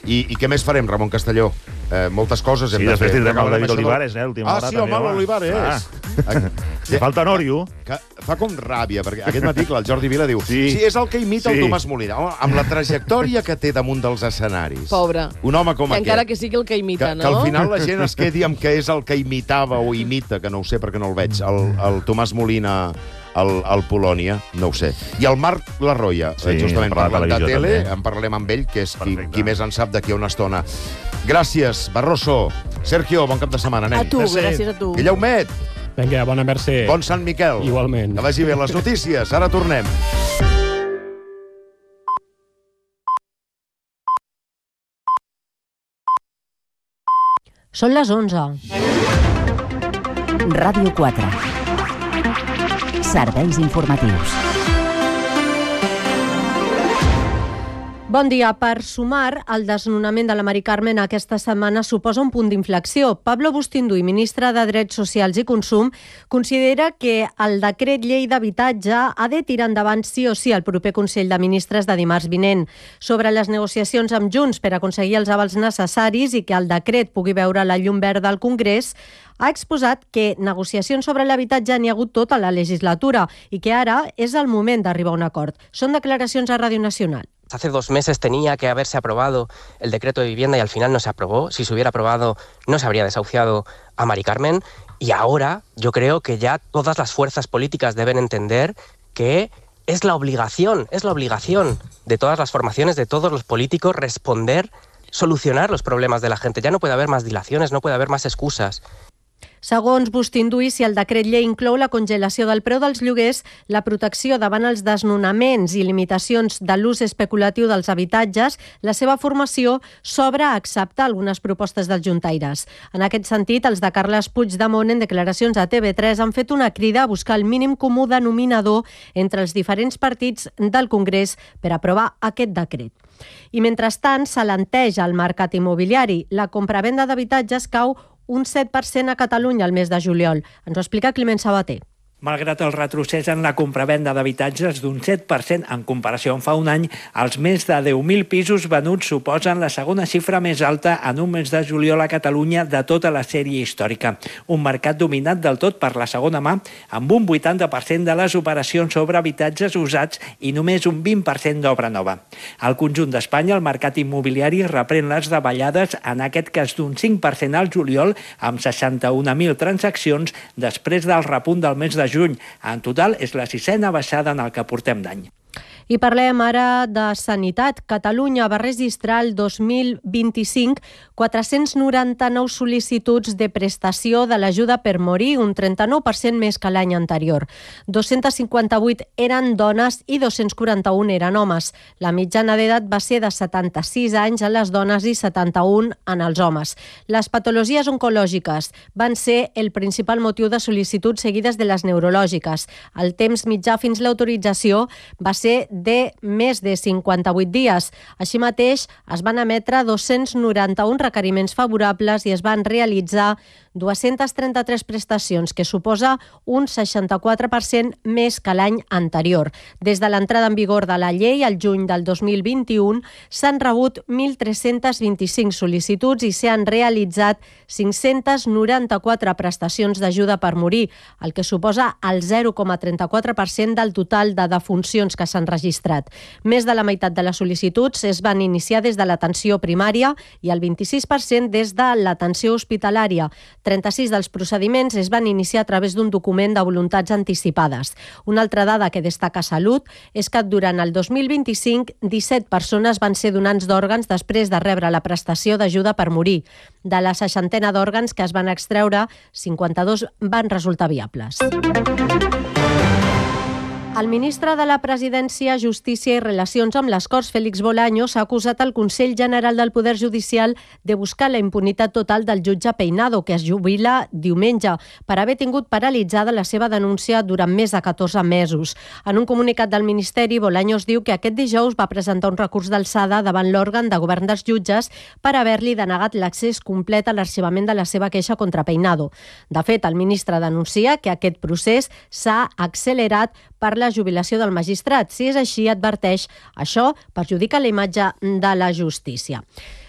I què més farem, Ramon Castelló? Moltes coses hem de fer. Sí, després tindrem el David Olivares, l'última hora. Sí, home, l'Olivares. Falta Honòrio. Fa com ràbia, perquè aquest matí el Jordi Vila diu sí, és el que imita el Tomàs Molina. Home, amb la trajectòria que té damunt dels escenaris. Pobre. Un home com aquest. Encara que sigui el que imita, no? Que al final la gent es quedi amb que és el que imitava o imita, que no ho sé perquè no el veig, el Tomàs Molina al Polònia, no ho sé. I el Marc Larroia, justament parlant de tele, en parlarem amb ell, que és qui més en sap d'aquí a una estona. Gràcies, Barroso. Sergio, bon cap de setmana, nen. A tu, gràcies a tu. Guillaumet. Vinga, bona mercè. Bon Sant Miquel. Igualment. Que vagi bé les notícies. Ara tornem. Són les 11. Ràdio 4. Serveis informatius. Bon dia. Per sumar, el desnonament de la Mari Carmen aquesta setmana suposa un punt d'inflexió. Pablo Bustinduy, ministre de Drets Socials i Consum, considera que el decret llei d'habitatge ha de tirar endavant sí o sí al proper Consell de Ministres de dimarts vinent. Sobre les negociacions amb Junts per aconseguir els avals necessaris i que el decret pugui veure la llum verda al Congrés, ha exposat que negociacions sobre l'habitatge n'hi ha hagut tota la legislatura i que ara és el moment d'arribar a un acord. Són declaracions a Ràdio Nacional. Hace 2 meses tenía que haberse aprobado el decreto de vivienda y al final no se aprobó. Si se hubiera aprobado, no se habría desahuciado a Mari Carmen. Y ahora yo creo que ya todas las fuerzas políticas deben entender que es la obligación de todas las formaciones, de todos los políticos, solucionar los problemas de la gente. Ya no puede haber más dilaciones, no puede haber más excusas. Segons Bustinduy, si el decret llei inclou la congelació del preu dels lloguers, la protecció davant els desnonaments i limitacions de l'ús especulatiu dels habitatges, la seva formació s'obre a acceptar algunes propostes dels juntaires. En aquest sentit, els de Carles Puigdemont, en declaracions a TV3, han fet una crida a buscar el mínim comú denominador entre els diferents partits del Congrés per aprovar aquest decret. I mentrestant, s'alenteja el mercat immobiliari. La compravenda d'habitatges cau un 7% a Catalunya al mes de juliol. Ens ho explica Climent Sabater. Malgrat el retrocés en la compravenda d'habitatges d'un 7% en comparació amb fa un any, els més de 10.000 pisos venuts suposen la segona xifra més alta en un mes de juliol a Catalunya de tota la sèrie històrica. Un mercat dominat del tot per la segona mà, amb un 80% de les operacions sobre habitatges usats i només un 20% d'obra nova. Al conjunt d'Espanya, el mercat immobiliari reprèn les davallades, en aquest cas d'un 5% al juliol, amb 61.000 transaccions després del repunt del mes de juny. En total, és la 6a baixada en el que portem d'any. I parlem ara de sanitat. Catalunya va registrar el 2025 499 sol·licituds de prestació de l'ajuda per morir, un 39% més que l'any anterior. 258 eren dones i 241 eren homes. La mitjana d'edat va ser de 76 anys a les dones i 71 en els homes. Les patologies oncològiques van ser el principal motiu de sol·licitud seguides de les neurològiques. El temps mitjà fins l'autorització va ser de més de 58 dies. Així mateix, es van emetre 291 requeriments favorables i es van realitzar 233 prestacions, que suposa un 64% més que l'any anterior. Des de l'entrada en vigor de la llei, al juny del 2021, s'han rebut 1.325 sol·licituds i s'han realitzat 594 prestacions d'ajuda per morir, el que suposa el 0,34% del total de defuncions que s'han registrat. Més de la meitat de les sol·licituds es van iniciar des de l'atenció primària i el 26% des de l'atenció hospitalària. 36 dels procediments es van iniciar a través d'un document de voluntats anticipades. Una altra dada que destaca Salut és que durant el 2025 17 persones van ser donants d'òrgans després de rebre la prestació d'ajuda per morir. De la 60ena d'òrgans que es van extreure, 52 van resultar viables. El ministre de la Presidència, Justícia i Relacions amb les Corts, Félix Bolaños, ha acusat el Consell General del Poder Judicial de buscar la impunitat total del jutge Peinado, que es jubila diumenge, per haver tingut paralitzada la seva denúncia durant més de 14 mesos. En un comunicat del Ministeri, Bolaños diu que aquest dijous va presentar un recurs d'alçada davant l'òrgan de govern dels jutges per haver-li denegat l'accés complet a l'arxivament de la seva queixa contra Peinado. De fet, el ministre denuncia que aquest procés s'ha accelerat per la jubilació del magistrat. Si és així, adverteix, això perjudica la imatge de la justícia.